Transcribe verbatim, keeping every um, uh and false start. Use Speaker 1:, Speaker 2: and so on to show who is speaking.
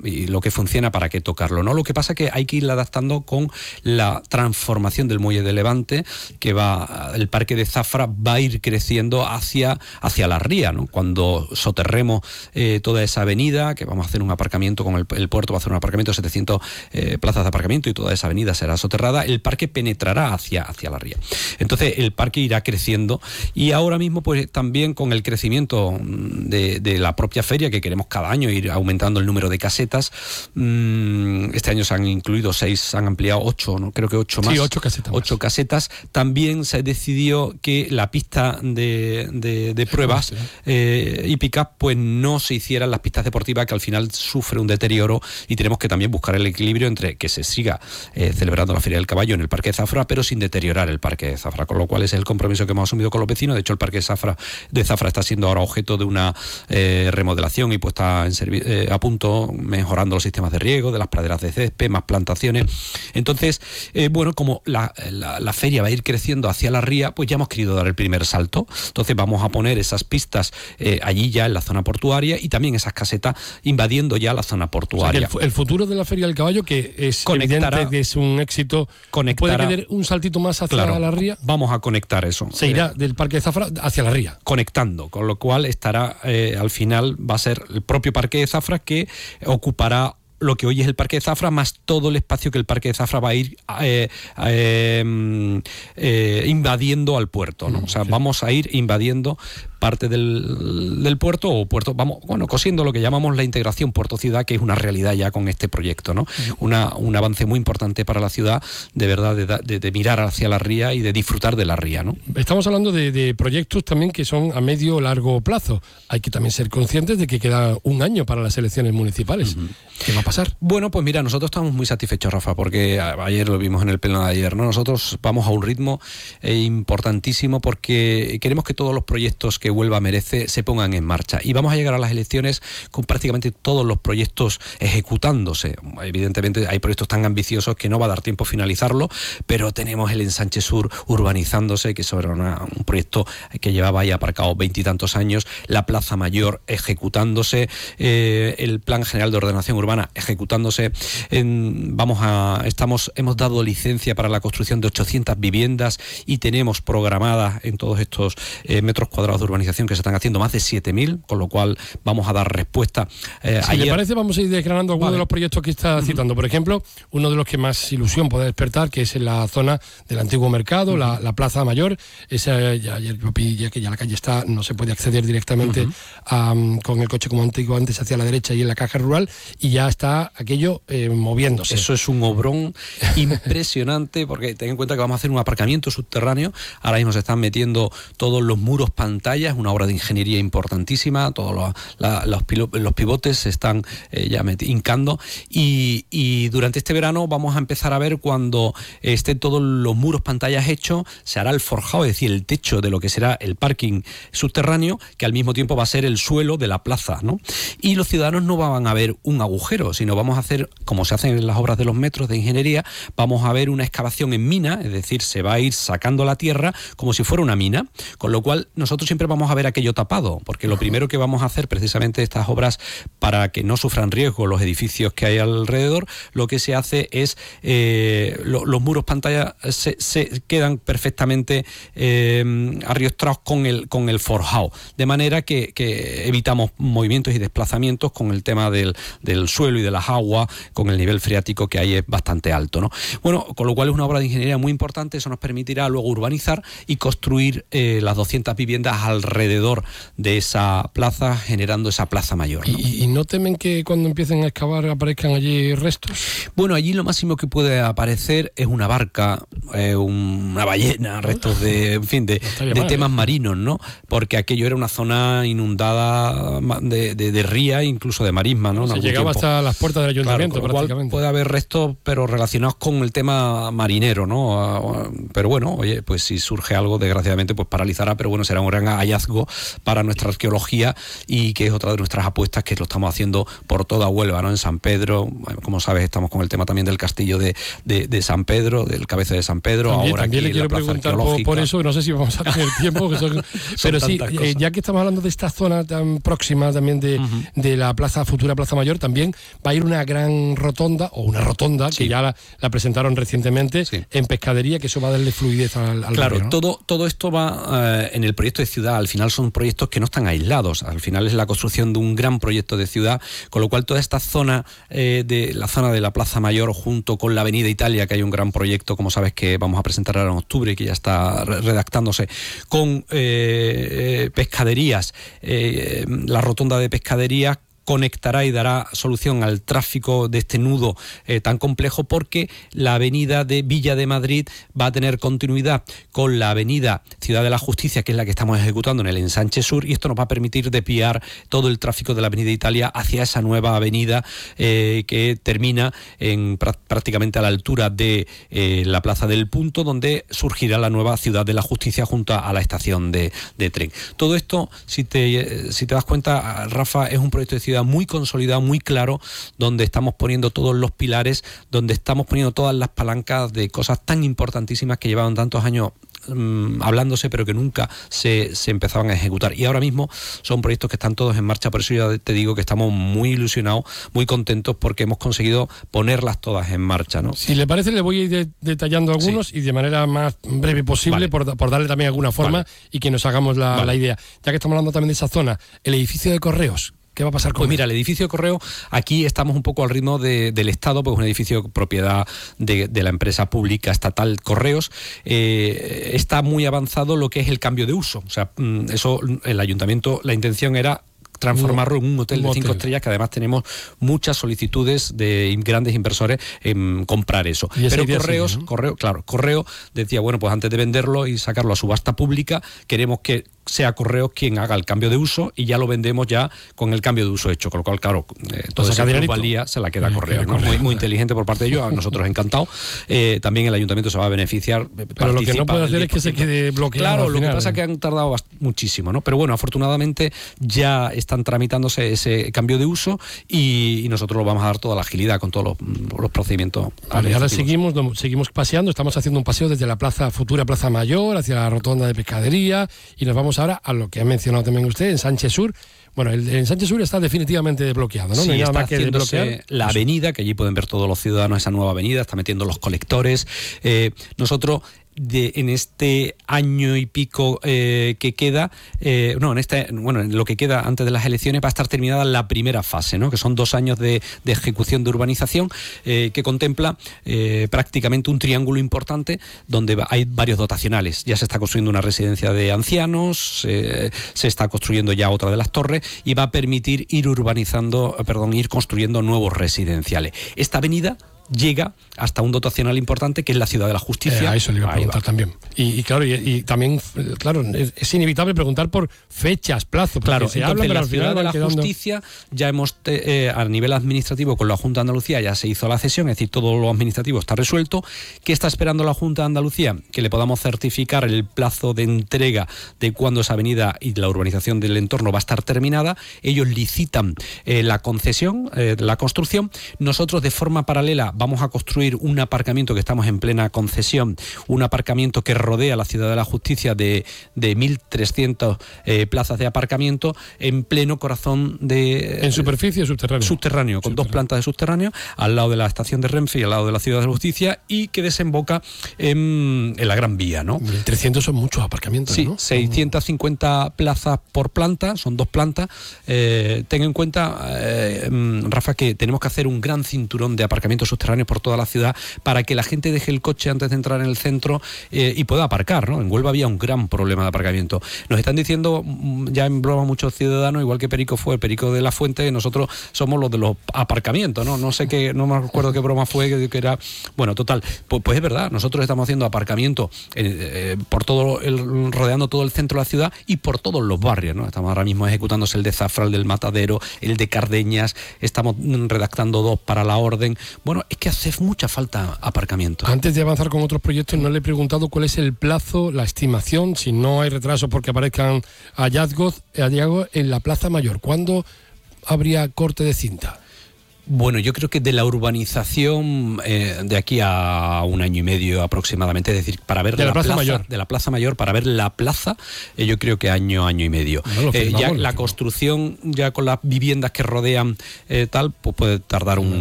Speaker 1: y lo que funciona, ¿para qué tocarlo? ¿No? Lo que pasa es que hay que ir adaptando con la transformación del muelle de Levante, que va, el parque de Zafra va a ir creciendo hacia, hacia la ría, ¿no? Cuando soterremos eh, toda esa avenida, que vamos a hacer un aparcamiento con el, el puerto, va a hacer un aparcamiento de setecientas eh, plazas de aparcamiento, y toda esa avenida será soterrada, el parque penetrará hacia, hacia la ría. Entonces el parque irá creciendo, y ahora mismo pues también con el crecimiento de, de la propia feria, que queremos cada año ir aumentando el número de casetas. Mmm, este año se han incluido seis, se han ampliado ocho, ¿no? Creo que ocho más.
Speaker 2: Sí, ocho casetas.
Speaker 1: Ocho
Speaker 2: más.
Speaker 1: casetas. También se decidió que la pista de, de, de pruebas eh, hípicas pues no se hicieran las pistas deportivas, que al final sufre un deterioro, y tenemos que también buscar el equilibrio entre que se siga eh, celebrando la Feria del Caballo en el Parque de Zafra, pero sin deteriorar el Parque de Zafra, con lo cual ese es el compromiso que hemos asumido con los vecinos. De hecho, el Parque de Zafra, de Zafra está siendo ahora objeto de una eh, remodelación y puesta en servi- eh, a punto, mejorando los sistemas de riego, de las praderas de césped, más plantaciones. Entonces, eh, bueno, como la, la, la feria va a ir creciendo hacia la ría, pues ya hemos querido dar el primer salto. Entonces vamos a poner esas pistas eh, allí ya en la zona portuaria, y también esas casetas invadiendo ya la zona portuaria.
Speaker 2: O sea, el, el futuro de la Feria del Caballo, que es
Speaker 1: Conectará,
Speaker 2: evidente que es un éxito,
Speaker 1: conectará,
Speaker 2: puede quedar un saltito más hacia
Speaker 1: claro,
Speaker 2: la ría.
Speaker 1: Vamos a conectar eso.
Speaker 2: Se irá eh, del Parque de Zafra hacia la ría.
Speaker 1: Conectando, con lo cual estará, eh, al final va a ser el propio Parque de Zafra que ocupará lo que hoy es el Parque de Zafra, más todo el espacio que el Parque de Zafra va a ir eh, eh, eh, invadiendo al puerto, ¿no? O sea, sí, vamos a ir invadiendo parte del, del puerto, o puerto, vamos, bueno, cosiendo lo que llamamos la integración puerto-ciudad, que es una realidad ya con este proyecto, ¿no? Sí. Una, un avance muy importante para la ciudad, de verdad, de, de, de mirar hacia la ría y de disfrutar de la ría, ¿no?
Speaker 2: Estamos hablando de, de proyectos también que son a medio o largo plazo. Hay que también ser conscientes de que queda un año para las elecciones municipales. Uh-huh. ¿Qué va a pasar?
Speaker 1: Bueno, pues mira, nosotros estamos muy satisfechos, Rafa, porque ayer lo vimos en el pleno de ayer, ¿no? Nosotros vamos a un ritmo eh, importantísimo, porque queremos que todos los proyectos que Huelva merece se pongan en marcha, y vamos a llegar a las elecciones con prácticamente todos los proyectos ejecutándose. Evidentemente hay proyectos tan ambiciosos que no va a dar tiempo a finalizarlo, pero tenemos el ensanche sur urbanizándose, que eso era una, un proyecto que llevaba ahí aparcado veintitantos años, la Plaza Mayor ejecutándose, eh, el Plan General de Ordenación Urbana ejecutándose, en, vamos a, estamos, hemos dado licencia para la construcción de ochocientas viviendas, y tenemos programadas en todos estos eh, metros cuadrados de urbanización que se están haciendo más de siete mil, con lo cual vamos a dar respuesta. Eh,
Speaker 2: si ayer... le parece, vamos a ir desgranando algunos vale. de los proyectos que está uh-huh. citando. Por ejemplo, uno de los que más ilusión puede despertar, que es en la zona del antiguo mercado, uh-huh. la, la Plaza Mayor. Esa, ya, ayer lo pillé, que ya la calle está, no se puede acceder directamente uh-huh. a, con el coche como antiguo antes hacia la derecha y en la caja rural, y ya está aquello eh, moviéndose.
Speaker 1: Eso es un obrón impresionante, porque ten en cuenta que vamos a hacer un aparcamiento subterráneo. Ahora mismo se están metiendo todos los muros pantallas, una obra de ingeniería importantísima, todos los, la, los, pilo, los pivotes se están eh, ya meti, hincando, y, y durante este verano vamos a empezar a ver, cuando estén todos los muros pantallas hechos, se hará el forjado, es decir, el techo de lo que será el parking subterráneo, que al mismo tiempo va a ser el suelo de la plaza, ¿no? Y los ciudadanos no van a ver un agujero, sino vamos a hacer, como se hacen en las obras de los metros de ingeniería, vamos a ver una excavación en mina, es decir, se va a ir sacando la tierra como si fuera una mina, con lo cual nosotros siempre vamos a ver aquello tapado, porque lo primero que vamos a hacer, precisamente estas obras, para que no sufran riesgo los edificios que hay alrededor, lo que se hace es eh, lo, los muros pantalla se, se quedan perfectamente eh, arriostrados con el, con el forjado, de manera que, que evitamos movimientos y desplazamientos con el tema del, del suelo y de las aguas, con el nivel freático que hay es bastante alto, ¿no? Bueno, con lo cual es una obra de ingeniería muy importante. Eso nos permitirá luego urbanizar y construir eh, las doscientas viviendas alrededor de esa plaza, generando esa Plaza Mayor, ¿no?
Speaker 2: ¿Y, y no temen que cuando empiecen a excavar aparezcan allí restos?
Speaker 1: Bueno, allí lo máximo que puede aparecer es una barca, eh, una ballena, restos de, en fin, de, no de temas marinos, ¿no? Porque aquello era una zona inundada de, de, de ría, incluso de marisma, ¿no?
Speaker 2: Se llegaba tiempo. Hasta las puertas del ayuntamiento,
Speaker 1: claro, prácticamente. Puede haber restos, pero relacionados con el tema marinero, ¿no? Pero bueno, oye, pues si surge algo, desgraciadamente, pues paralizará, pero bueno, será un gran hallazgo hallazgo para nuestra arqueología y que es otra de nuestras apuestas, que lo estamos haciendo por toda Huelva, ¿no? En San Pedro, bueno, como sabes, estamos con el tema también del castillo de, de, de San Pedro, del Cabeza de San Pedro.
Speaker 2: También,
Speaker 1: ahora
Speaker 2: también
Speaker 1: aquí
Speaker 2: le quiero preguntar por, por eso, no sé si vamos a tener tiempo, que son, pero sí, eh, ya que estamos hablando de esta zona tan próxima también de, uh-huh. de la plaza futura Plaza Mayor, también va a ir una gran rotonda, o una rotonda, sí. que ya la, la presentaron recientemente, sí. en Pescadería, que eso va a darle fluidez al, al
Speaker 1: Claro,
Speaker 2: barrio, ¿no?
Speaker 1: todo, todo esto va eh, en el proyecto de ciudad. Al final son proyectos que no están aislados, al final es la construcción de un gran proyecto de ciudad, con lo cual toda esta zona eh, de la zona de la Plaza Mayor, junto con la Avenida Italia, que hay un gran proyecto, como sabes, que vamos a presentar ahora en octubre y que ya está redactándose, con eh, pescaderías, eh, la rotonda de Pescaderías conectará y dará solución al tráfico de este nudo eh, tan complejo, porque la avenida de Villa de Madrid va a tener continuidad con la avenida Ciudad de la Justicia, que es la que estamos ejecutando en el ensanche sur, y esto nos va a permitir desviar todo el tráfico de la Avenida Italia hacia esa nueva avenida eh, que termina en pr- prácticamente a la altura de eh, la Plaza del Punto, donde surgirá la nueva Ciudad de la Justicia junto a la estación de, de tren. Todo esto, si te, si te das cuenta, Rafa, es un proyecto de ciudad muy consolidado, muy claro, donde estamos poniendo todos los pilares, donde estamos poniendo todas las palancas de cosas tan importantísimas que llevaban tantos años um, hablándose, pero que nunca se, se empezaban a ejecutar. Y ahora mismo son proyectos que están todos en marcha, por eso yo te digo que estamos muy ilusionados, muy contentos, porque hemos conseguido ponerlas todas en marcha, ¿no?
Speaker 2: Si le parece, le voy a ir de, detallando algunos, sí. y de manera más breve posible, vale. por, por darle también alguna forma, vale. y que nos hagamos la, vale. la idea. Ya que estamos hablando también de esa zona, el edificio de Correos, ¿qué va a pasar con
Speaker 1: Pues mira, el edificio de correo, aquí estamos un poco al ritmo de, del Estado, porque es un edificio propiedad de, de la empresa pública estatal Correos. Eh, está muy avanzado lo que es el cambio de uso. O sea, eso, el ayuntamiento, la intención era transformarlo en un hotel un de cinco hotel. estrellas, que además tenemos muchas solicitudes de grandes inversores en comprar eso. Pero Correos, sigue, ¿no? Correo, claro, Correo decía, bueno, pues antes de venderlo y sacarlo a subasta pública, queremos que sea Correos quien haga el cambio de uso, y ya lo vendemos ya con el cambio de uso hecho, con lo cual, claro, eh, toda esa plusvalía se la queda a Correos, ¿no? Muy, muy inteligente por parte de ellos, a nosotros encantados. Eh, también el ayuntamiento se va a beneficiar.
Speaker 2: Pero lo que no puede hacer es que se quede bloqueado.
Speaker 1: Claro, lo
Speaker 2: final,
Speaker 1: que pasa es
Speaker 2: ¿eh?
Speaker 1: que han tardado muchísimo, ¿no? Pero bueno, afortunadamente ya están tramitándose ese cambio de uso, y, y nosotros lo vamos a dar toda la agilidad con todos los, los procedimientos.
Speaker 2: Vale, ahora seguimos, seguimos paseando, estamos haciendo un paseo desde la plaza futura Plaza Mayor hacia la rotonda de Pescadería, y nos vamos ahora a lo que ha mencionado también usted, Ensanche Sur. Bueno, el Ensanche Sur está definitivamente desbloqueado, ¿no?
Speaker 1: Sí,
Speaker 2: no hay nada
Speaker 1: está
Speaker 2: más que
Speaker 1: haciéndose
Speaker 2: desbloquear.
Speaker 1: La avenida, que allí pueden ver todos los ciudadanos esa nueva avenida, está metiendo los colectores. Eh, nosotros De, en este año y pico eh, que queda, eh, no, en este, bueno, en lo que queda antes de las elecciones va a estar terminada la primera fase, ¿no? Que son dos años de, de ejecución de urbanización, eh, que contempla eh, prácticamente un triángulo importante donde va, hay varios dotacionales. Ya se está construyendo una residencia de ancianos, eh, se está construyendo ya otra de las torres, y va a permitir ir urbanizando, perdón, ir construyendo nuevos residenciales. Esta avenida llega hasta un dotacional importante, que es la Ciudad de la Justicia.
Speaker 2: Eh, a eso le iba a preguntar también. Y, y claro, y, y también, claro, es, es inevitable preguntar por fechas, plazos.
Speaker 1: Claro,
Speaker 2: se
Speaker 1: entonces
Speaker 2: habla, pero
Speaker 1: la
Speaker 2: al final
Speaker 1: Ciudad de la
Speaker 2: quedando...
Speaker 1: Justicia ya hemos, eh, a nivel administrativo, con la Junta de Andalucía ya se hizo la cesión, es decir, todo lo administrativo está resuelto. ¿Qué está esperando la Junta de Andalucía? Que le podamos certificar el plazo de entrega de cuando esa avenida y la urbanización del entorno va a estar terminada. Ellos licitan eh, la concesión, eh, la construcción. Nosotros, de forma paralela, vamos a construir un aparcamiento, que estamos en plena concesión, un aparcamiento que rodea la Ciudad de la Justicia de, de mil trescientas eh, plazas de aparcamiento, en pleno corazón de...
Speaker 2: ¿En superficie o subterráneo?
Speaker 1: Subterráneo, con subterráneo. Dos plantas de subterráneo, al lado de la estación de Renfe y al lado de la Ciudad de la Justicia, y que desemboca en, en la Gran Vía, ¿no?
Speaker 2: mil trescientos son muchos aparcamientos,
Speaker 1: sí,
Speaker 2: ¿no?
Speaker 1: seiscientas cincuenta plazas por planta, son dos plantas. Eh, ten en cuenta, eh, Rafa, que tenemos que hacer un gran cinturón de aparcamientos subterráneos por toda la ciudad, para que la gente deje el coche antes de entrar en el centro eh, y pueda aparcar, ¿no? En Huelva había un gran problema de aparcamiento. Nos están diciendo, ya en broma muchos ciudadanos, igual que Perico fue, Perico de la Fuente, nosotros somos los de los aparcamientos, ¿no? No sé qué, no me acuerdo qué broma fue, que, que era... Bueno, total, pues, pues es verdad, nosotros estamos haciendo aparcamiento eh, eh, por todo el, rodeando todo el centro de la ciudad y por todos los barrios, ¿no? Estamos ahora mismo ejecutándose el de Zafra, el del Matadero, el de Cardeñas, estamos redactando dos para la Orden. Bueno, es que hace mucha falta aparcamiento.
Speaker 2: Antes de avanzar con otros proyectos, no le he preguntado cuál es el plazo, la estimación, si no hay retraso porque aparezcan hallazgos, hallazgos en la Plaza Mayor. ¿Cuándo habría corte de cinta?
Speaker 1: Bueno, yo creo que de la urbanización eh, de aquí a un año y medio aproximadamente, es decir, para ver
Speaker 2: de la, la plaza, plaza Mayor,
Speaker 1: de la Plaza Mayor, para ver la plaza, eh, yo creo que año, año y medio. No, eh, ya la construcción, ya con las viviendas que rodean eh, tal, pues puede tardar un,